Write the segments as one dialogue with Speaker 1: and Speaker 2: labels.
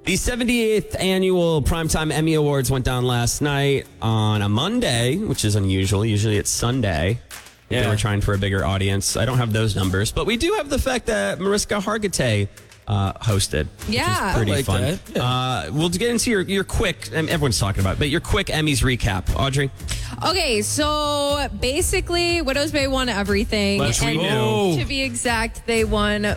Speaker 1: The 78th annual Primetime Emmy Awards went down last night on a Monday, which is unusual. Usually it's Sunday. They were trying for a bigger audience. I don't have those numbers, but we do have the fact that Mariska Hargitay hosted.
Speaker 2: Yeah.
Speaker 1: Which is pretty fun.
Speaker 3: That. Yeah.
Speaker 1: We'll get into your quick, everyone's talking about it, but your quick Emmys recap. Audrey?
Speaker 2: Okay, so basically, Widows Bay won everything.
Speaker 1: Yes, we
Speaker 2: And
Speaker 1: do.
Speaker 2: to be exact, they won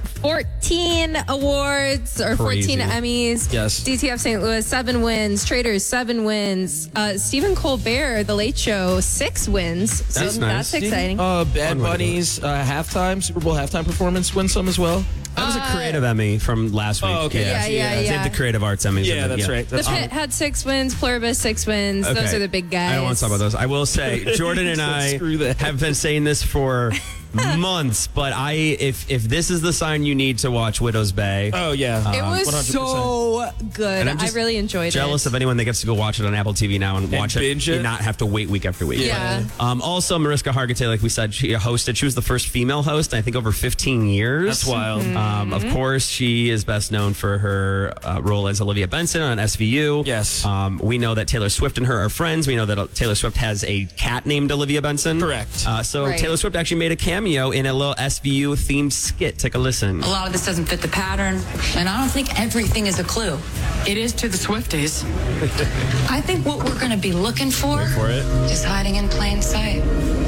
Speaker 2: 14 awards or
Speaker 1: Crazy.
Speaker 2: 14 Emmys.
Speaker 3: Yes.
Speaker 2: DTF St. Louis, 7 wins. Traders, 7 wins. Stephen Colbert, The Late Show, 6 wins. So
Speaker 1: That's nice.
Speaker 2: that's exciting.
Speaker 3: Bad
Speaker 1: Fun way to do
Speaker 3: Bunny's Super Bowl halftime performance win some as well.
Speaker 1: That was a creative Emmy from last week.
Speaker 3: Oh, okay.
Speaker 2: Yeah.
Speaker 1: They have the creative arts Emmys.
Speaker 3: Yeah,
Speaker 1: and then-
Speaker 3: that's right.
Speaker 2: The
Speaker 3: That's
Speaker 2: Pit had 6 wins. Pluribus, 6 wins. Those
Speaker 1: Okay.
Speaker 2: are the big guys.
Speaker 1: I don't want to talk about those. I will say, Jordan and I
Speaker 3: Screw that.
Speaker 1: have been saying this for months, but if this is the sign you need to watch Widows Bay,
Speaker 3: Oh, yeah.
Speaker 2: It was
Speaker 3: 100%.
Speaker 2: so good.
Speaker 1: and I'm
Speaker 2: I
Speaker 1: just
Speaker 2: really enjoyed
Speaker 1: jealous
Speaker 2: it.
Speaker 1: of anyone that gets to go watch it on Apple TV now and watch
Speaker 3: binge it.
Speaker 1: and not have to wait week after week.
Speaker 2: Yeah.
Speaker 1: Also, Mariska Hargitay, like we said, she hosted. She was the first female host, I think, over 15 years.
Speaker 3: That's wild.
Speaker 1: Of course, she is best known for her role as Olivia Benson on SVU.
Speaker 3: Yes.
Speaker 1: We know that Taylor Swift and her are friends. We know that Taylor Swift has a cat named Olivia Benson.
Speaker 3: Correct.
Speaker 1: So
Speaker 2: Right.
Speaker 1: Taylor Swift actually made a cameo in a little SVU themed skit. Take a listen.
Speaker 4: A lot of this doesn't fit the pattern, and I don't think everything is a clue. It is to the Swifties. I think what we're going to be looking for is hiding in plain sight.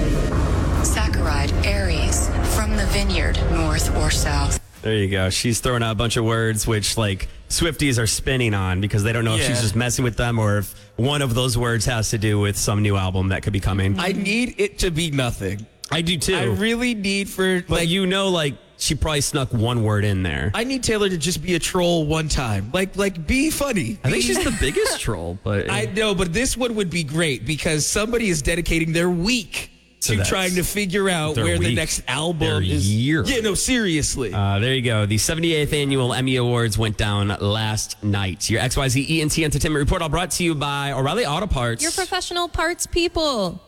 Speaker 4: Saccharide, Aries, from the vineyard, north or south.
Speaker 1: There you go. She's throwing out a bunch of words which, like, Swifties are spinning on because they don't know if she's
Speaker 3: Yeah.
Speaker 1: just messing with them or if one of those words has to do with some new album that could be coming.
Speaker 3: I need it to be nothing.
Speaker 1: I do too.
Speaker 3: I really need for,
Speaker 1: but she probably snuck one word in there.
Speaker 3: I need Taylor to just be a troll one time. Like be funny.
Speaker 1: I think she's the biggest troll, but
Speaker 3: I know, but this one would be great because somebody is dedicating their week
Speaker 1: So
Speaker 3: to
Speaker 1: that's
Speaker 3: trying to figure out
Speaker 1: their
Speaker 3: where the
Speaker 1: week.
Speaker 3: next album
Speaker 1: Their
Speaker 3: is.
Speaker 1: year.
Speaker 3: Yeah, no, seriously.
Speaker 1: there you go. The 78th annual Emmy Awards went down last night. Your XYZ ENT Entertainment Report all brought to you by O'Reilly Auto Parts.
Speaker 2: Your professional parts people.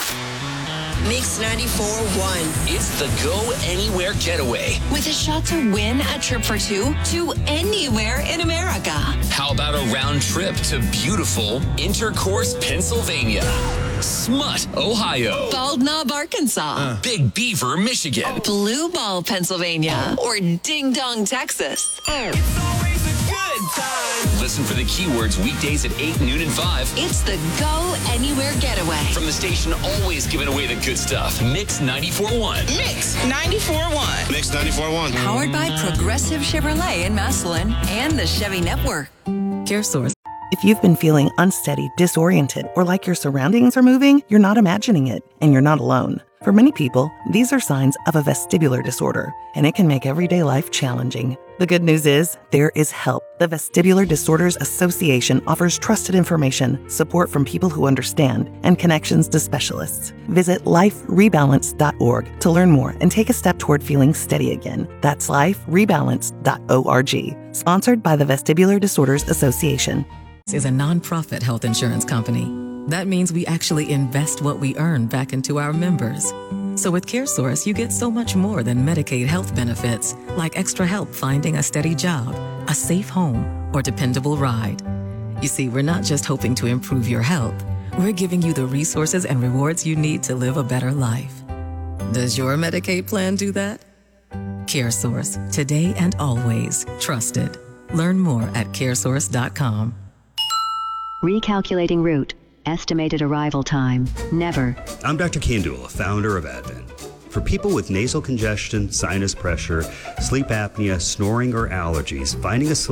Speaker 5: Mix 94.1.
Speaker 6: It's the Go Anywhere Getaway.
Speaker 5: With a shot to win a trip for 2 to anywhere in America.
Speaker 6: How about a round trip to beautiful Intercourse, Pennsylvania, Smut, Ohio,
Speaker 5: Bald Knob, Arkansas.
Speaker 6: Big Beaver, Michigan,
Speaker 5: Blue Ball, Pennsylvania. Or Ding Dong, Texas.
Speaker 6: Listen for the keywords weekdays at 8, noon, and 5.
Speaker 5: It's the Go Anywhere Getaway.
Speaker 6: From the station always giving away the good stuff. Mix 94.1.
Speaker 5: Mix 94.1.
Speaker 7: Mix 94.1.
Speaker 5: Powered by Progressive Chevrolet in Massillon and the Chevy Network.
Speaker 8: CareSource. If you've been feeling unsteady, disoriented, or like your surroundings are moving, you're not imagining it, and you're not alone. For many people, these are signs of a vestibular disorder, and it can make everyday life challenging. The good news is, there is help. The Vestibular Disorders Association offers trusted information, support from people who understand, and connections to specialists. Visit liferebalance.org to learn more and take a step toward feeling steady again. That's liferebalance.org. Sponsored by the Vestibular Disorders Association.
Speaker 9: Is a nonprofit health insurance company. That means we actually invest what we earn back into our members. So with CareSource, you get so much more than Medicaid health benefits, like extra help finding a steady job, a safe home, or dependable ride. You see, we're not just hoping to improve your health. We're giving you the resources and rewards you need to live a better life. Does your Medicaid plan do that? CareSource, today and always trusted. Learn more at caresource.com.
Speaker 10: Recalculating route. Estimated arrival time. Never.
Speaker 11: I'm Dr. Kandula, founder of Advent. For people with nasal congestion, sinus pressure, sleep apnea, snoring, or allergies, finding a solution